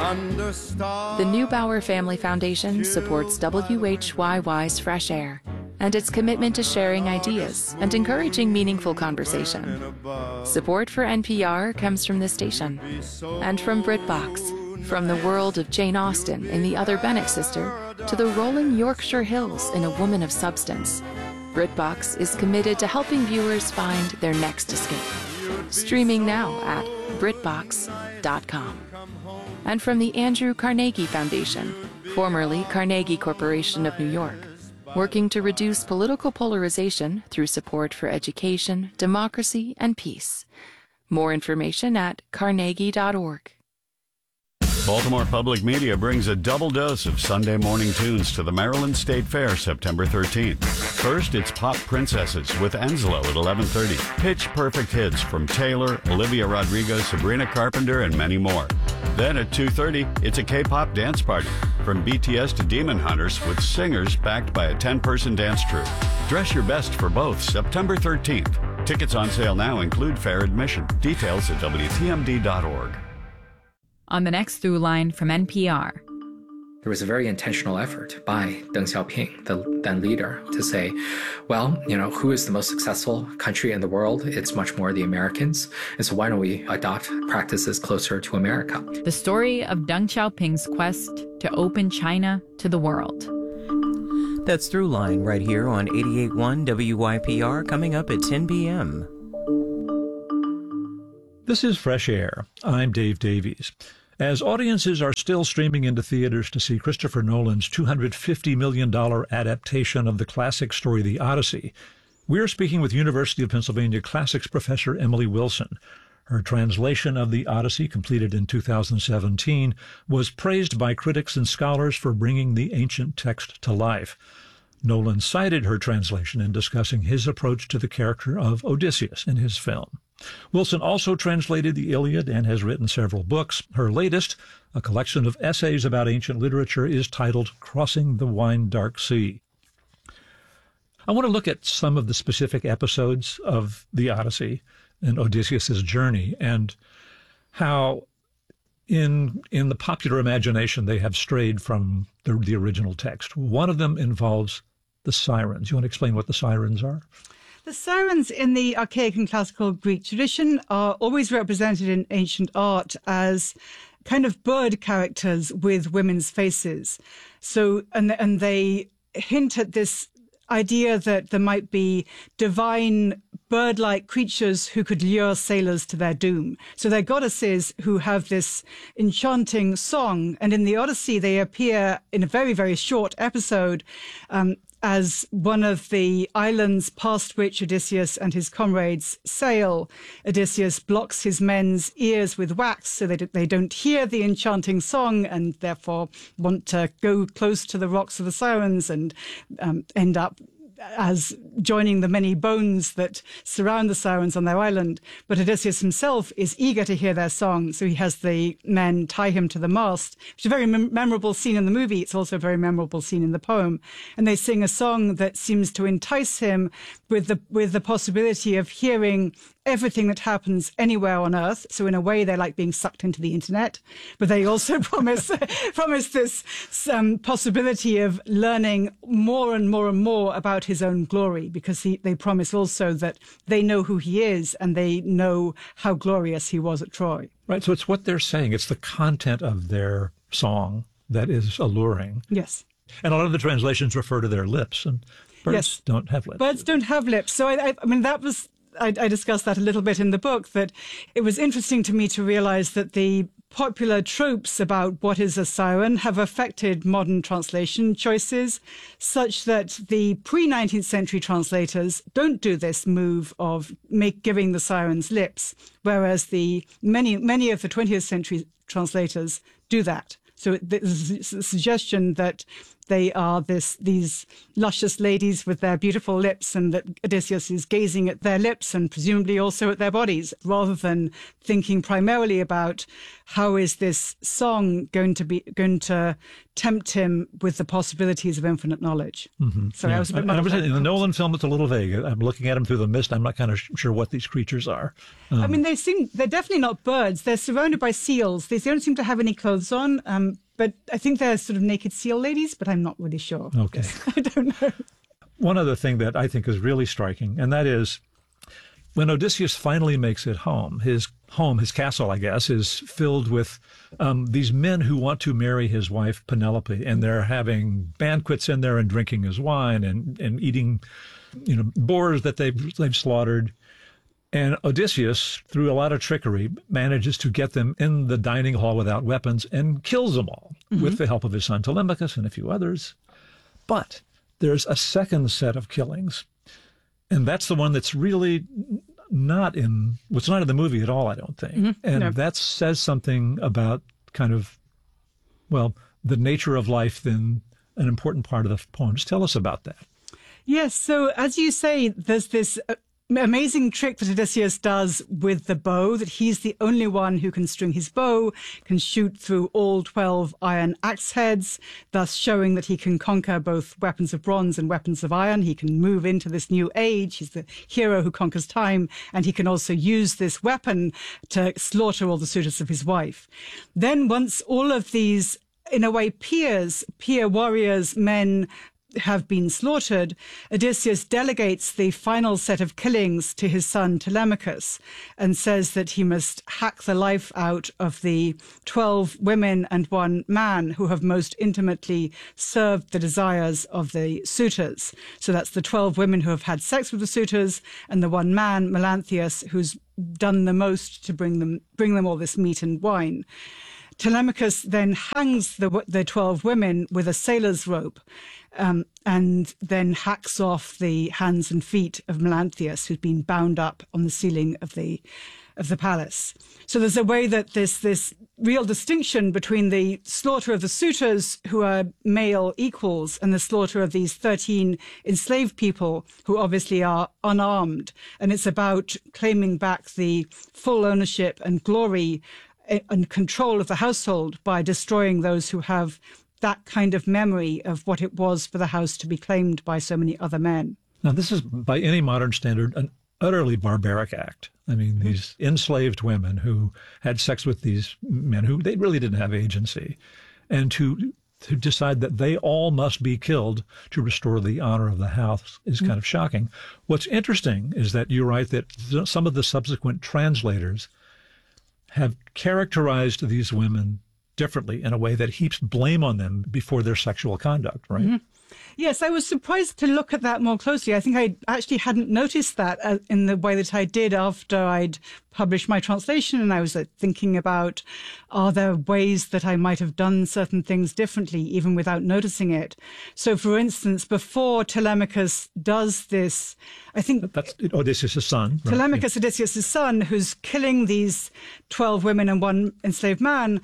The Neubauer Family Foundation supports WHYY's Fresh Air and its commitment to sharing ideas and encouraging meaningful conversation. Support for NPR comes from this station and from BritBox, from the world of Jane Austen in The Other Bennet Sister to the rolling Yorkshire Hills in A Woman of Substance. BritBox is committed to helping viewers find their next escape. Streaming now at BritBox.com. And from the Andrew Carnegie Foundation, formerly Carnegie Corporation of New York, working to reduce political polarization through support for education, democracy, and peace. More information at carnegie.org. Baltimore Public Media brings a double dose of Sunday morning tunes to the Maryland State Fair September 13th. First, it's Pop Princesses with Enslow at 11:30. Pitch Perfect hits from Taylor, Olivia Rodrigo, Sabrina Carpenter, and many more. Then at 2:30, it's a K-pop dance party from BTS to Demon Hunters with singers backed by a 10-person dance troupe. Dress your best for both September 13th. Tickets on sale now include fair admission. Details at WTMD.org. On the next through line from NPR. There was a very intentional effort by Deng Xiaoping, the then leader, to say, well, who is the most successful country in the world? It's much more the Americans. And so why don't we adopt practices closer to America? The story of Deng Xiaoping's quest to open China to the world. That's Throughline right here on 88.1 WYPR, coming up at 10 p.m. This is Fresh Air. I'm Dave Davies. As audiences are still streaming into theaters to see Christopher Nolan's $250 million adaptation of the classic story The Odyssey, we're speaking with University of Pennsylvania classics professor Emily Wilson. Her translation of The Odyssey, completed in 2017, was praised by critics and scholars for bringing the ancient text to life. Nolan cited her translation in discussing his approach to the character of Odysseus in his film. Wilson also translated the Iliad and has written several books. Her latest, a collection of essays about ancient literature, is titled Crossing the Wine Dark Sea. I want to look at some of the specific episodes of the Odyssey and Odysseus's journey and how in the popular imagination they have strayed from the original text. One of them involves the sirens. You want to explain what the sirens are? The sirens in the archaic and classical Greek tradition are always represented in ancient art as kind of bird characters with women's faces. So, and they hint at this idea that there might be divine bird-like creatures who could lure sailors to their doom. So they're goddesses who have this enchanting song. And in the Odyssey, they appear in a very, very short episode as one of the islands past which Odysseus and his comrades sail. Odysseus blocks his men's ears with wax so that they don't hear the enchanting song and therefore want to go close to the rocks of the sirens and end up as joining the many bones that surround the sirens on their island. But Odysseus himself is eager to hear their song, so he has the men tie him to the mast, which is a very memorable scene in the movie. It's also a very memorable scene in the poem. And they sing a song that seems to entice him with the possibility of hearing everything that happens anywhere on Earth. So in a way, they're like being sucked into the internet. But they also promise this possibility of learning more and more and more about his own glory, because they promise also that they know who he is and they know how glorious he was at Troy. Right. So it's what they're saying. It's the content of their song that is alluring. Yes. And a lot of the translations refer to their lips, and birds don't have lips. Birds don't have lips. So I mean, that was... I discussed that a little bit in the book, that it was interesting to me to realize that the popular tropes about what is a siren have affected modern translation choices, such that the pre-19th century translators don't do this move of giving the sirens lips, whereas the many of the 20th century translators do that. So there's a suggestion that they are these luscious ladies with their beautiful lips, and that Odysseus is gazing at their lips and presumably also at their bodies, rather than thinking primarily about how is this song going to tempt him with the possibilities of infinite knowledge. Mm-hmm. Sorry, yeah. I was a bit in the Nolan film, it's a little vague. I'm looking at them through the mist. I'm not kind of sure what these creatures are. I mean, they're definitely not birds. They're surrounded by seals. They don't seem to have any clothes on. But I think they're sort of naked seal ladies, but I'm not really sure. Okay. I don't know. One other thing that I think is really striking, and that is when Odysseus finally makes it home, his castle, I guess, is filled with these men who want to marry his wife Penelope, and they're having banquets in there and drinking his wine and eating, boars that they've slaughtered. And Odysseus, through a lot of trickery, manages to get them in the dining hall without weapons and kills them all with the help of his son Telemachus and a few others. But there's a second set of killings, and that's the one that's really not in the movie at all, I don't think. And that says something about kind of, the nature of life, then an important part of the poem. Just tell us about that. Yes, so as you say, there's this amazing trick that Odysseus does with the bow, that he's the only one who can string his bow, can shoot through all 12 iron axe heads, thus showing that he can conquer both weapons of bronze and weapons of iron. He can move into this new age. He's the hero who conquers time, and he can also use this weapon to slaughter all the suitors of his wife. Then once all of these, in a way, peer warriors, men, have been slaughtered, Odysseus delegates the final set of killings to his son Telemachus and says that he must hack the life out of the 12 women and 1 man who have most intimately served the desires of the suitors. So that's the 12 women who have had sex with the suitors, and the 1 man, Melanthius, who's done the most to bring them all this meat and wine. Telemachus then hangs the 12 women with a sailor's rope, and then hacks off the hands and feet of Melanthius, who's been bound up on the ceiling of the palace. So there's a way that this real distinction between the slaughter of the suitors, who are male equals, and the slaughter of these 13 enslaved people, who obviously are unarmed. And it's about claiming back the full ownership and glory and control of the household by destroying those who have that kind of memory of what it was for the house to be claimed by so many other men. Now, this is, by any modern standard, an utterly barbaric act. I mean, these enslaved women who had sex with these men who they really didn't have agency, and to decide that they all must be killed to restore the honor of the house is kind of shocking. What's interesting is that you write that some of the subsequent translators have characterized these women differently in a way that heaps blame on them before their sexual conduct, right? Mm-hmm. Yes, I was surprised to look at that more closely. I think I actually hadn't noticed that in the way that I did after I'd published my translation, and I was thinking about, are there ways that I might have done certain things differently, even without noticing it? So, for instance, before Telemachus does this, I think... That's Odysseus' son. Right? Telemachus, Odysseus' son, who's killing these 12 women and 1 enslaved man.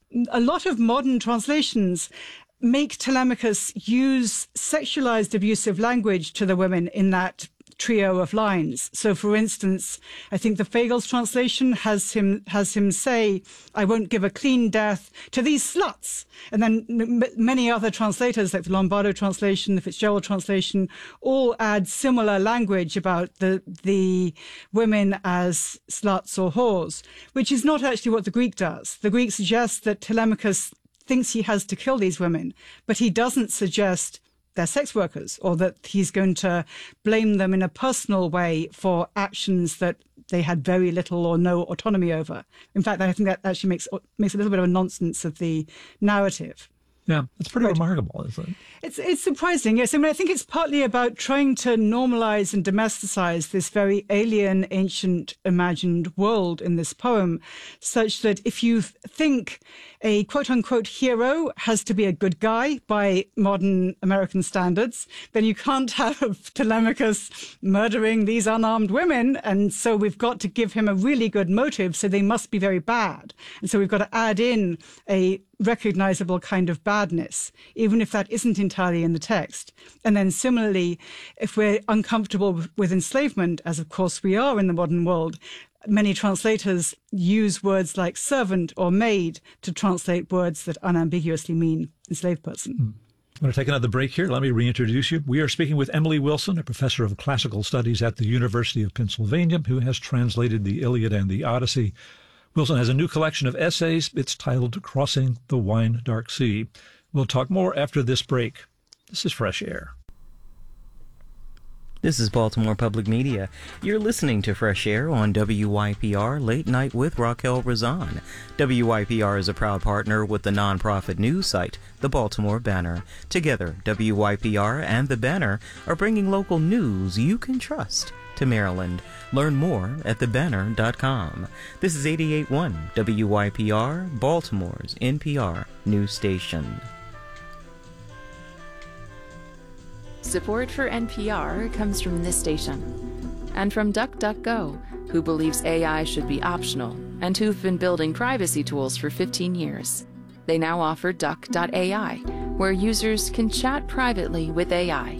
A lot of modern translations make Telemachus use sexualized abusive language to the women in that trio of lines. So, for instance, I think the Fagles translation has him say, "I won't give a clean death to these sluts." And then many other translators, like the Lombardo translation, the Fitzgerald translation, all add similar language about the women as sluts or whores, which is not actually what the Greek does. The Greek suggests that Telemachus thinks he has to kill these women, but he doesn't suggest they're sex workers, or that he's going to blame them in a personal way for actions that they had very little or no autonomy over. In fact, I think that actually makes a little bit of a nonsense of the narrative. Yeah, it's pretty remarkable, isn't it? It's surprising, yes. I mean, I think it's partly about trying to normalize and domesticize this very alien, ancient, imagined world in this poem, such that if you think a quote-unquote hero has to be a good guy by modern American standards, then you can't have Telemachus murdering these unarmed women, and so we've got to give him a really good motive, so they must be very bad. And so we've got to add in a recognizable kind of badness, even if that isn't entirely in the text. And then similarly, if we're uncomfortable with enslavement, as of course we are in the modern world, many translators use words like servant or maid to translate words that unambiguously mean enslaved person. I'm going to take another break here. Let me reintroduce you. We are speaking with Emily Wilson, a professor of classical studies at the University of Pennsylvania, who has translated the Iliad and the Odyssey. Wilson has a new collection of essays. It's titled Crossing the Wine Dark Sea. We'll talk more after this break. This is Fresh Air. This is Baltimore Public Media. You're listening to Fresh Air on WYPR Late Night with Raquel Razan. WYPR is a proud partner with the nonprofit news site, The Baltimore Banner. Together, WYPR and The Banner are bringing local news you can trust to Maryland. Learn more at thebanner.com. This is 88.1 WYPR, Baltimore's NPR news station. Support for NPR comes from this station and from DuckDuckGo, who believes AI should be optional and who've been building privacy tools for 15 years. They now offer Duck.ai, where users can chat privately with AI.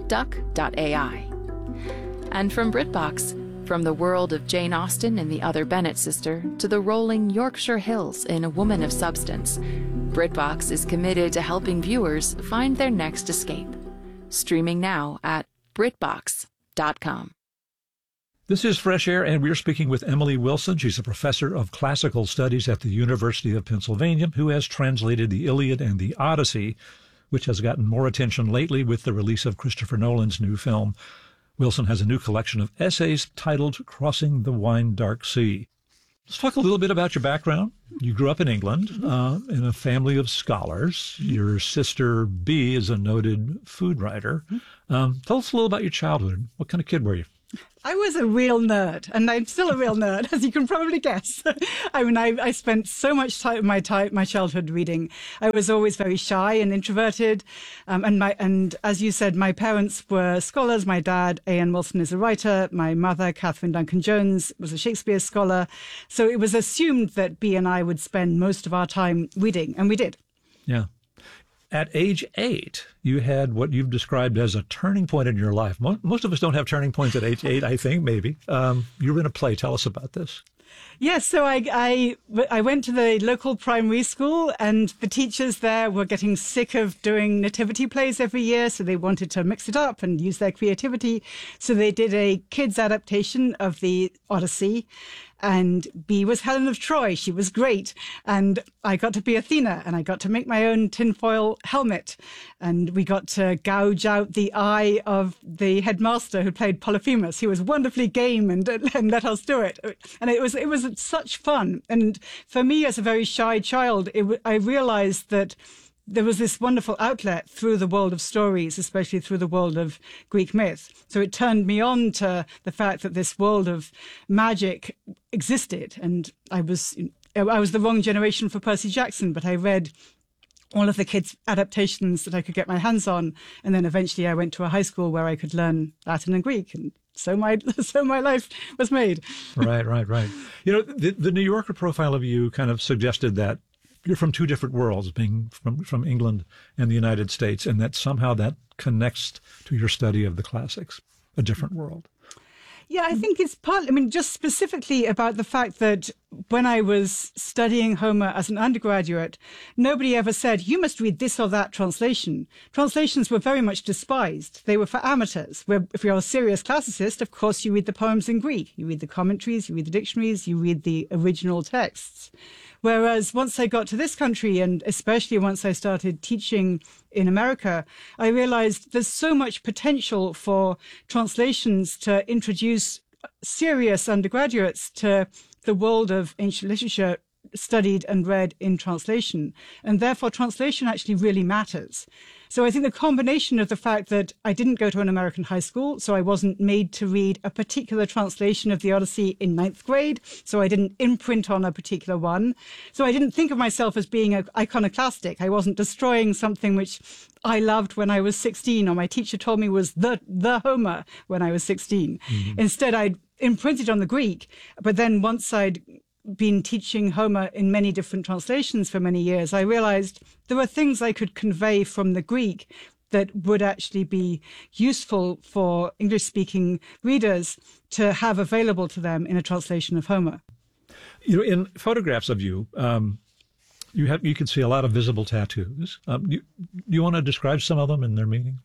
Duck.ai. And from BritBox, from the world of Jane Austen and the Other Bennet sister to the rolling Yorkshire Hills in A Woman of Substance, BritBox is committed to helping viewers find their next escape. Streaming now at BritBox.com. This is Fresh Air, and we're speaking with Emily Wilson. She's a professor of classical studies at the University of Pennsylvania, who has translated the Iliad and the Odyssey, which has gotten more attention lately with the release of Christopher Nolan's new film. Wilson has a new collection of essays titled Crossing the Wine Dark Sea. Let's talk a little bit about your background. You grew up in England in a family of scholars. Your sister, Bea, is a noted food writer. Tell us a little about your childhood. What kind of kid were you? I was a real nerd, and I'm still a real nerd, as you can probably guess. I mean, I spent so much time my childhood reading. I was always very shy and introverted, and as you said, my parents were scholars. My dad, A.N. Wilson, is a writer. My mother, Catherine Duncan-Jones, was a Shakespeare scholar. So it was assumed that Bea and I would spend most of our time reading, and we did. Yeah. At age 8, you had what you've described as a turning point in your life. Most of us don't have turning points at age 8, I think, maybe. You were in a play. Tell us about this. Yes, so I went to the local primary school, and the teachers there were getting sick of doing nativity plays every year, so they wanted to mix it up and use their creativity. So they did a kids' adaptation of the Odyssey, and Bea was Helen of Troy. She was great. And I got to be Athena, and I got to make my own tinfoil helmet. And we got to gouge out the eye of the headmaster who played Polyphemus. He was wonderfully game and let us do it. And it was such fun. And for me, as a very shy child, I realized that there was this wonderful outlet through the world of stories, especially through the world of Greek myth. So it turned me on to the fact that this world of magic existed. And I was the wrong generation for Percy Jackson, but I read all of the kids' adaptations that I could get my hands on. And then eventually I went to a high school where I could learn Latin and Greek. And so my life was made. Right. You know, the New Yorker profile of you kind of suggested that you're from two different worlds, being from England and the United States, and that somehow that connects to your study of the classics, a different world. Yeah, I think it's just specifically about the fact that when I was studying Homer as an undergraduate, nobody ever said, you must read this or that translation. Translations were very much despised. They were for amateurs. If you're a serious classicist, of course, you read the poems in Greek. You read the commentaries, you read the dictionaries, you read the original texts. Whereas once I got to this country, and especially once I started teaching in America, I realized there's so much potential for translations to introduce serious undergraduates to the world of ancient literature studied and read in translation. And therefore, translation actually really matters. So I think the combination of the fact that I didn't go to an American high school, so I wasn't made to read a particular translation of the Odyssey in 9th grade, so I didn't imprint on a particular one. So I didn't think of myself as being iconoclastic. I wasn't destroying something which I loved when I was 16, or my teacher told me was the Homer when I was 16. Mm-hmm. Instead, I'd imprinted on the Greek, but then once I'd been teaching Homer in many different translations for many years, I realized there were things I could convey from the Greek that would actually be useful for English-speaking readers to have available to them in a translation of Homer. In photographs of you, you can see a lot of visible tattoos. Do you want to describe some of them and their meaning?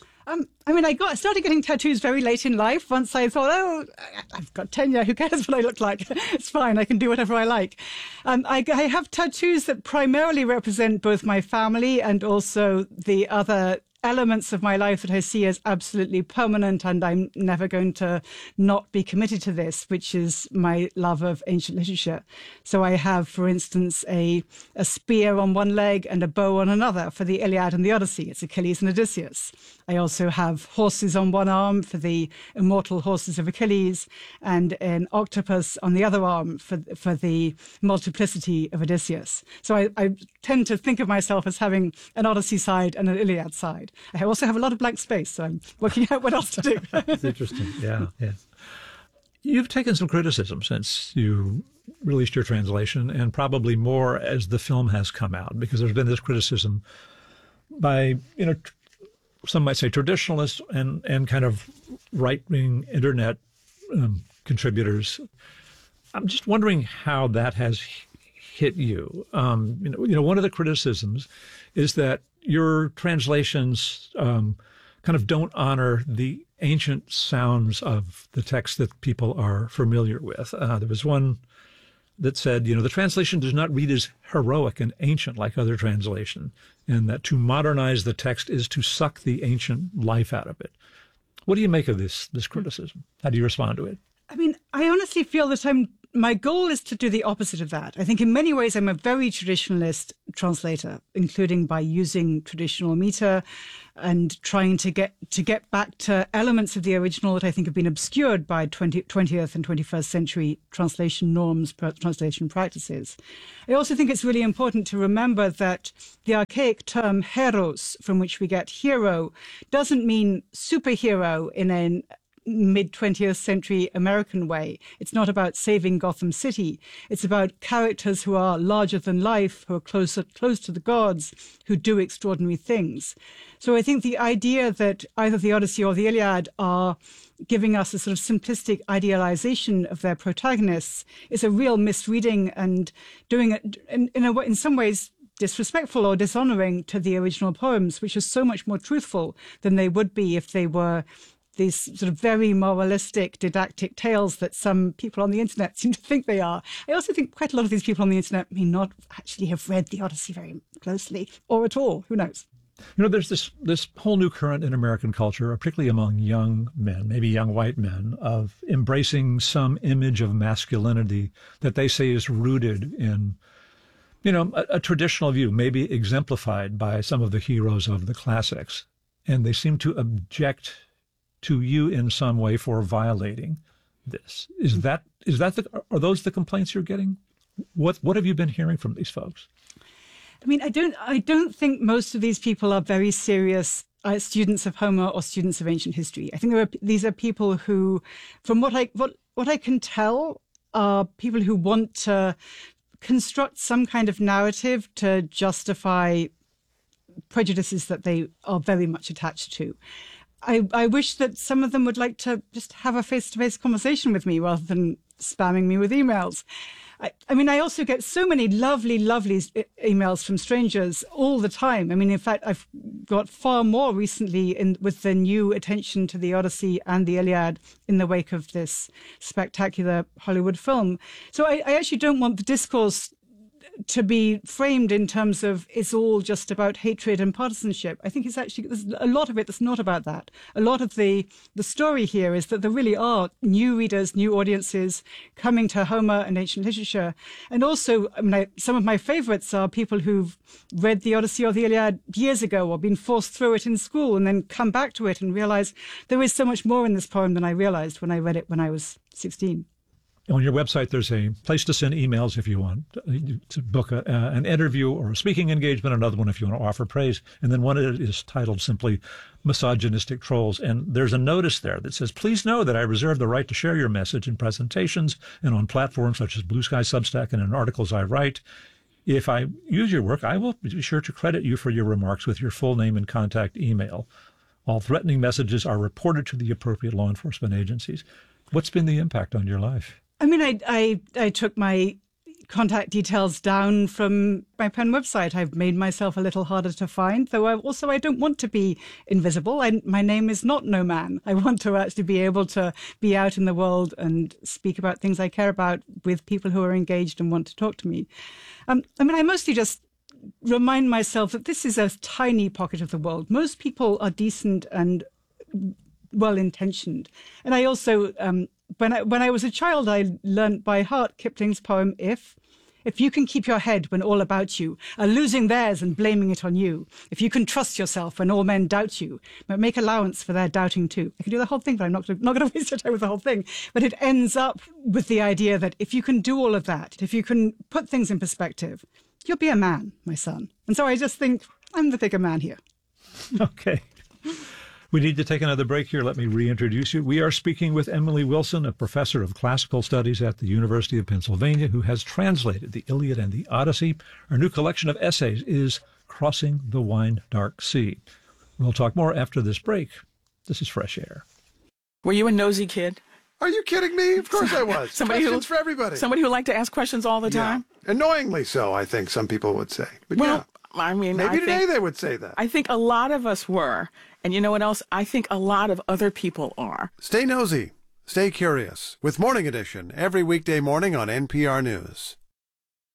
I started getting tattoos very late in life. Once I thought, I've got tenure. Who cares what I look like? It's fine. I can do whatever I like. I have tattoos that primarily represent both my family and also the other elements of my life that I see as absolutely permanent, and I'm never going to not be committed to this, which is my love of ancient literature. So I have, for instance, a spear on one leg and a bow on another for the Iliad and the Odyssey. It's Achilles and Odysseus. I also have horses on one arm for the immortal horses of Achilles, and an octopus on the other arm for the multiplicity of Odysseus. So I tend to think of myself as having an Odyssey side and an Iliad side. I also have a lot of blank space, so I'm working out what else to do. That's interesting. Yeah. You've taken some criticism since you released your translation, and probably more as the film has come out, because there's been this criticism by, some might say traditionalists and kind of right-wing internet contributors. I'm just wondering how that has hit you. One of the criticisms is that your translations kind of don't honor the ancient sounds of the text that people are familiar with. There was one that said, the translation does not read as heroic and ancient like other translation, and that to modernize the text is to suck the ancient life out of it. What do you make of this criticism? How do you respond to it? I honestly feel that my goal is to do the opposite of that. I think in many ways I'm a very traditionalist translator, including by using traditional meter and trying to get back to elements of the original that I think have been obscured by 20th and 21st century translation norms, translation practices. I also think it's really important to remember that the archaic term heros, from which we get hero, doesn't mean superhero in a mid-20th century American way. It's not about saving Gotham City. It's about characters who are larger than life, who are close to the gods, who do extraordinary things. So I think the idea that either the Odyssey or the Iliad are giving us a sort of simplistic idealization of their protagonists is a real misreading and doing it in some ways disrespectful or dishonoring to the original poems, which are so much more truthful than they would be if they were these sort of very moralistic, didactic tales that some people on the internet seem to think they are. I also think quite a lot of these people on the internet may not actually have read the Odyssey very closely or at all. Who knows? There's this whole new current in American culture, particularly among young men, maybe young white men, of embracing some image of masculinity that they say is rooted in, a traditional view, maybe exemplified by some of the heroes of the classics. And they seem to object to you in some way for violating this. Are those the complaints you're getting? What have you been hearing from these folks? I don't think most of these people are very serious students of Homer or students of ancient history. I think these are people who, from what I can tell, are people who want to construct some kind of narrative to justify prejudices that they are very much attached to. I wish that some of them would like to just have a face-to-face conversation with me rather than spamming me with emails. I also get so many lovely, lovely emails from strangers all the time. In fact, I've got far more recently with the new attention to the Odyssey and the Iliad in the wake of this spectacular Hollywood film. So I actually don't want the discourse to be framed in terms of it's all just about hatred and partisanship. I think there's a lot of it that's not about that. A lot of the story here is that there really are new readers, new audiences coming to Homer and ancient literature. And also, some of my favorites are people who've read the Odyssey or the Iliad years ago or been forced through it in school and then come back to it and realize there is so much more in this poem than I realized when I read it when I was 16. On your website, there's a place to send emails if you want to book an interview or a speaking engagement, another one if you want to offer praise, and then one is titled simply Misogynistic Trolls. And there's a notice there that says, please know that I reserve the right to share your message in presentations and on platforms such as Blue Sky, Substack, and in articles I write. If I use your work, I will be sure to credit you for your remarks with your full name and contact email. All threatening messages are reported to the appropriate law enforcement agencies. What's been the impact on your life? I mean, I took my contact details down from my Penn website. I've made myself a little harder to find, though I don't want to be invisible. My name is not No Man. I want to actually be able to be out in the world and speak about things I care about with people who are engaged and want to talk to me. I mostly just remind myself that this is a tiny pocket of the world. Most people are decent and well-intentioned. And I also, when I was a child, I learned by heart Kipling's poem, If you can keep your head when all about you are losing theirs and blaming it on you, if you can trust yourself when all men doubt you, but make allowance for their doubting too. I can do the whole thing, but I'm not going to waste your time with the whole thing. But it ends up with the idea that if you can do all of that, if you can put things in perspective, you'll be a man, my son. And so I just think I'm the bigger man here. Okay. We need to take another break here. Let me reintroduce you. We are speaking with Emily Wilson, a professor of classical studies at the University of Pennsylvania, who has translated the Iliad and the Odyssey. Her new collection of essays is Crossing the Wine Dark Sea. We'll talk more after this break. This is Fresh Air. Were you a nosy kid? Are you kidding me? Of course I was. Questions for everybody. Somebody who liked to ask questions all the time? Annoyingly so, I think some people would say. But I mean, maybe today they would say that. I think a lot of us were. And you know what else? I think a lot of other people are. Stay nosy. Stay curious with Morning Edition every weekday morning on NPR News.